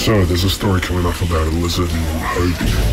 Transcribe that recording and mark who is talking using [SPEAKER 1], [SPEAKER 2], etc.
[SPEAKER 1] So, there's a story coming up about a lizard and Hope.